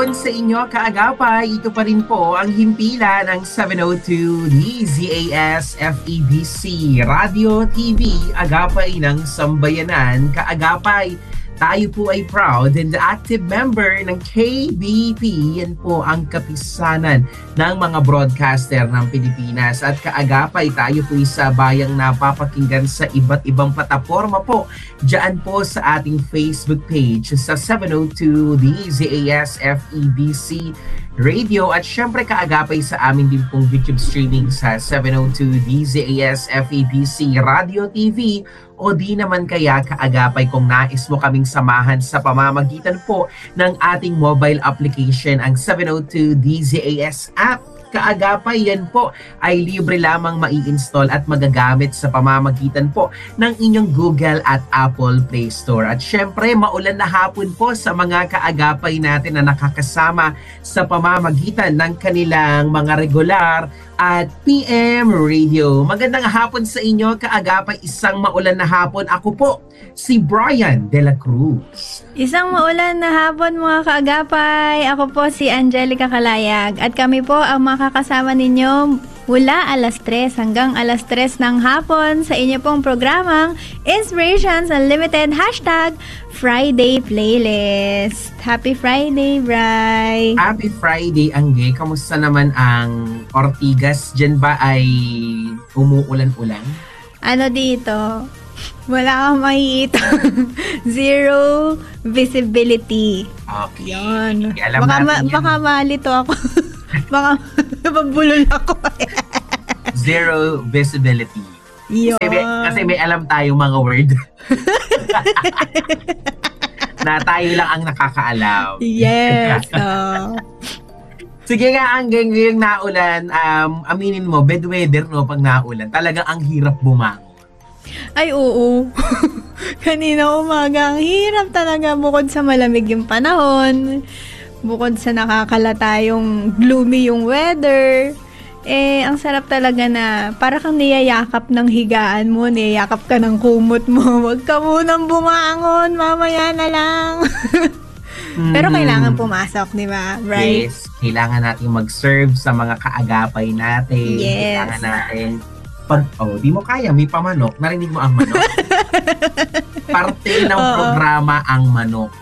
lang sa inyo, kaagapay. Ito pa rin po ang himpila ng 702 DZAS FEBC Radio TV, agapay ng sambayanan, kaagapay. Tayo po ay proud and active member ng KBP. Yan po ang kapisanan ng mga broadcaster ng Pilipinas. At kaagapay, tayo po sa bayang napapakinggan sa iba't ibang plataforma po. Diyan po sa ating Facebook page sa 702 DZAS FEBC Radio. At syempre kaagapay sa amin din pong YouTube streaming sa 702 DZAS FEBC Radio TV. O di naman kaya kaagapay kung nais mo kaming samahan sa pamamagitan po ng ating mobile application, ang 702 DZAS app. Kaagapay, yan po ay libre lamang mai-install at magagamit sa pamamagitan po ng inyong Google at Apple Play Store. At syempre, maulan na hapon po sa mga kaagapay natin na nakakasama sa pamamagitan ng kanilang mga regular at PM Radio. Magandang hapon sa inyo, kaagapay. Isang maulan na hapon. Ako po, si Brian De La Cruz. Isang maulan na hapon, mga kaagapay. Ako po si Angelica Calayag. At kami po ang makakasama ninyo mula alas 3 hanggang alas 3 ng hapon sa inyo pong programang Inspirations Unlimited #Friday Playlist. Happy Friday, Bri! Happy Friday, Angge. Kamusta naman ang Ortigas? Diyan ba ay umuulan-ulan? Ano dito? Wala kang makikita. Zero visibility. Okay. Yan. Alam baka malito ako. Baka mabulol ako. Zero visibility. Yun. Kasi may alam tayong mga word. Na tayo lang ang nakakaalam. Yes. Sige nga, ang ngayong naulan, aminin mo, bad weather, no, pag naulan, talagang ang hirap bumangon. Ay, oo. Kanina umaga, ang hirap talaga bukod sa malamig yung panahon. Bukod sa nakakalata yung gloomy yung weather. Ang sarap talaga na para kang niyayakap ng higaan mo, niyayakap ka ng kumot mo. Huwag ka munang bumangon, mamaya na lang. Pero kailangan pumasok, di ba? Right? Yes, kailangan natin mag-serve sa mga kaagapay natin. Yes. Kailangan natin di mo kaya, may pamanok. Narinig mo ang manok? Parte ng programa ang manok.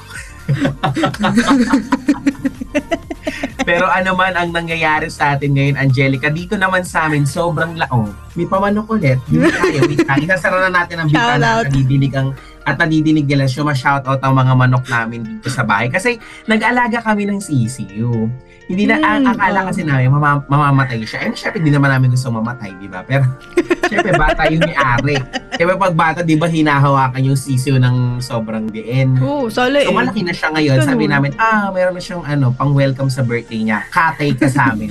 Pero ano man ang nangyayari sa atin ngayon, Angelica, dito naman sa amin, sobrang laong. May pamanok ulit. Hindi kaya, wait lang. Isasara na natin ang bintana at nadidinig nila. Ma-shoutout ang mga manok namin dito sa bahay. Kasi nag-alaga kami ng sisiyo. Hindi na, akala kasi namin mamamatay siya. Syempre, hindi naman namin gusto mamatay, di ba? Pero, syempre, bata yung may-ari. Syempre, pag bata, di ba, hinahawakan yung sisiyo ng sobrang diin. Sali so, malaki na siya ngayon. Sabi namin, meron na siyang pang-welcome sa birthday niya. Katay ka sa amin.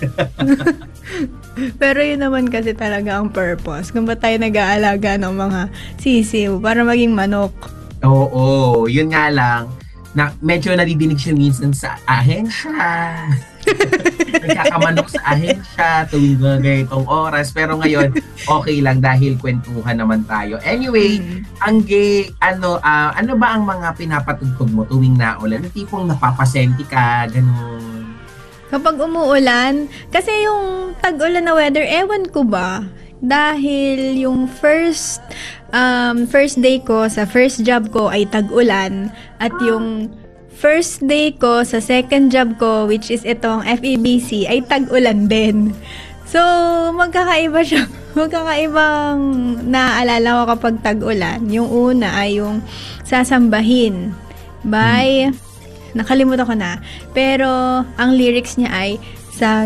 Pero yun naman kasi talaga ang purpose. Kung ba tayo nag-aalaga ng mga sisiyo para maging manok. Oo, yun nga lang. Na medyo nadidinig siya minsan sa ahensya. Nagkakamanok sa ahensya tuwing mga ganitong oras. Pero ngayon, okay lang dahil kwentuhan naman tayo. Anyway, Angge, ano ba ang mga pinapatugtog mo tuwing naulan? Yung tipong napapasenti ka, ganun. Kapag umuulan, kasi yung tag-ulan na weather, ewan ko ba? Dahil yung first day ko sa first job ko ay tag-ulan at yung first day ko sa second job ko, which is itong FEBC, ay tag-ulan din. So, magkakaiba siya. Magkakaibang naaalala ko kapag tag-ulan. Yung una ay yung sasambahin by nakalimutan ko na. Pero, ang lyrics niya ay, sa